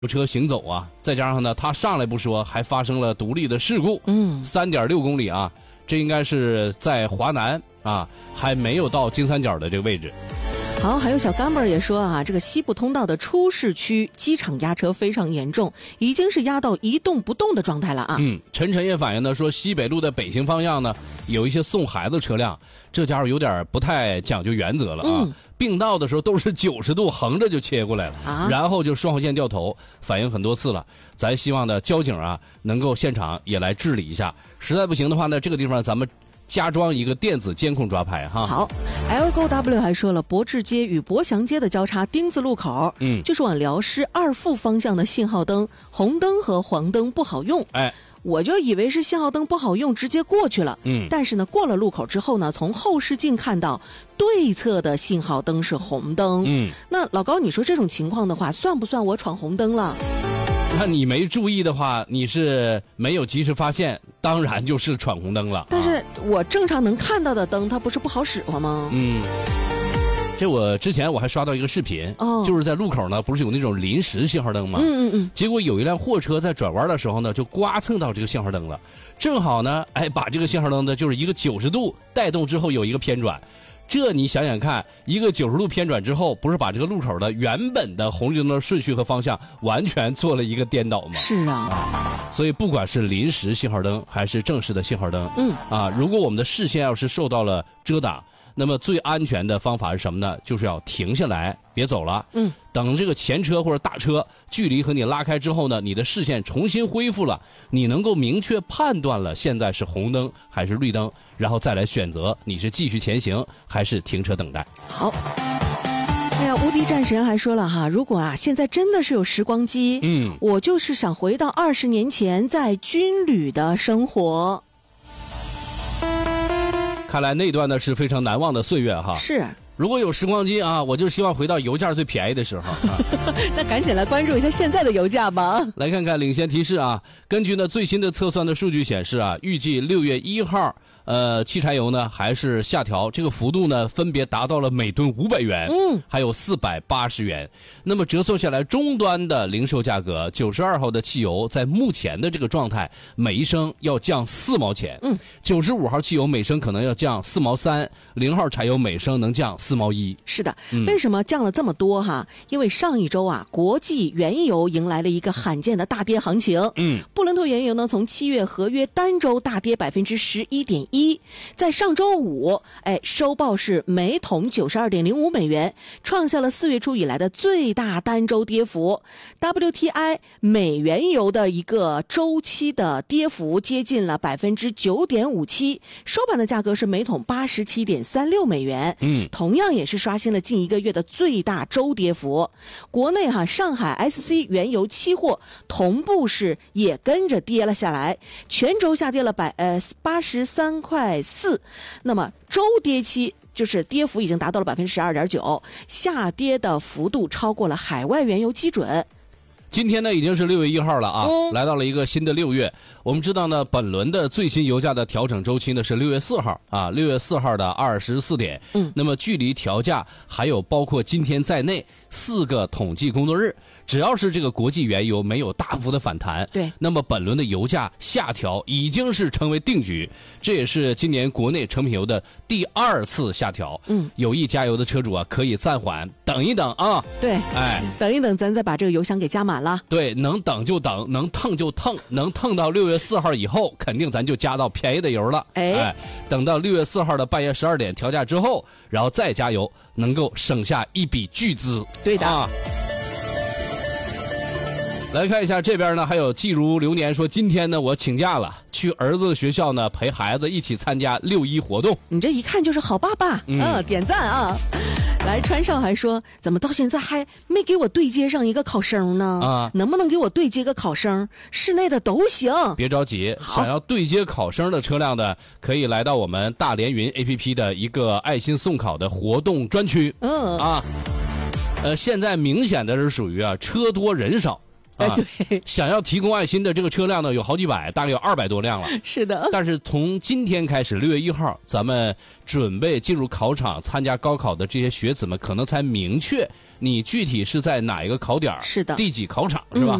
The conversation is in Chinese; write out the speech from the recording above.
车行走啊，再加上呢，它上来不说，还发生了独立的事故。3.6公里啊，这应该是在华南啊，还没有到金三角的这个位置。 好，还有小干巴也说啊，这个西部通道的出市区机场压车非常严重，已经是压到一动不动的状态了啊。 晨晨也反映呢，说西北路的北行方向呢，有一些送孩子车辆，这家伙有点不太讲究原则了啊。并道的时候都是90度横着就切过来了，然后就双黄线掉头，反映很多次了。咱希望呢，交警啊能够现场也来治理一下，实在不行的话呢，这个地方咱们加装一个电子监控抓拍哈。 好 ，LGW 还说了，博智街与博祥街的交叉丁字路口，就是往辽师2副方向的信号灯，红灯和黄灯不好用。我就以为是信号灯不好用，直接过去了。但是呢，过了路口之后呢，从后视镜看到对侧的信号灯是红灯。那老高，你说这种情况的话，算不算我闯红灯了？ 那你没注意的话，你是没有及时发现，当然就是闯红灯了。 但是我正常能看到的灯，它不是不好使唤吗？ 这我之前我还刷到一个视频，就是在路口呢，不是有那种临时信号灯吗？结果有一辆货车在转弯的时候呢，就刮蹭到这个信号灯了，正好呢，把这个信号灯呢，就是一个90度带动之后有一个偏转。这你想想看，一个90度偏转之后，不是把这个路口的原本的红绿灯的顺序和方向完全做了一个颠倒吗？ 是啊， 所以不管是临时信号灯还是正式的信号灯，如果我们的视线要是受到了遮挡，那么最安全的方法是什么呢？就是要停下来，别走了。等这个前车或者大车距离和你拉开之后呢，你的视线重新恢复了，你能够明确判断了现在是红灯还是绿灯，然后再来选择你是继续前行还是停车等待。 好。哎呀，无敌战神还说了哈，如果啊现在真的是有时光机，我就是想回到20年前在军旅的生活。 看来那段呢是非常难忘的岁月哈。 是， 如果有时光机啊，我就希望回到油价最便宜的时候。 那赶紧来关注一下现在的油价吧。 来看看领先提示啊，根据呢最新的测算的数据显示啊，预计6月1号。汽柴油呢还是下调，这个幅度呢分别达到了每吨500元，还有480元。那么折算下来，终端的零售价格，92号的汽油在目前的这个状态，每一升要降4毛钱。95号汽油每升可能要降4毛3，0号柴油每升能降4毛1。 是的，为什么降了这么多哈？因为上一周啊，国际原油迎来了一个罕见的大跌行情。布伦特原油呢，从7月合约单周大跌11.1%。在上周五，收报是每桶92.05美元，创下了4月初以来的最大单周跌幅。WTI 美原油的一个周期的跌幅接近了9.57%，收盘的价格是每桶87.36美元。同样也是刷新了近1个月的最大周跌幅。国内上海 SC 原油期货同步是也跟着跌了下来，全周下跌了83.4块，那么周跌期就是跌幅已经达到了12.9%，下跌的幅度超过了海外原油基准。 今天呢已经是6月1号了啊，来到了一个新的6月。我们知道呢，本轮的最新油价的调整周期呢是6月4号啊，6月4号的24点。那么距离调价还有包括今天在内4个统计工作日，只要是这个国际原油没有大幅的反弹，那么本轮的油价下调已经是成为定局。这也是今年国内成品油的第2次下调。有意加油的车主啊，可以暂缓，等一等啊。 对，等一等，咱再把这个油箱给加满了。 对，能等就等，能腾就腾，能腾到6月4号以后，肯定咱就加到便宜的油了。等到6月4号的半夜12点调价之后，然后再加油，能够省下一笔巨资。 对的。 来看一下这边呢，还有季如流年说，今天呢我请假了，去儿子的学校呢陪孩子一起参加6·1活动。 你这一看就是好爸爸，点赞啊！来，川少还说，怎么到现在还没给我对接上一个考生呢？能不能给我对接个考生？室内的都行。 别着急，想要对接考生的车辆的，可以来到我们大连云 APP 的一个爱心送考的活动专区。现在明显的是属于车多人少。 对， 想要提供爱心的这个车辆呢，有好几百，大概有200多辆了。 是的。但是从今天开始，6月1号，咱们准备进入考场参加高考的这些学子们，可能才明确你具体是在哪一个考点， 是的， 第几考场是吧？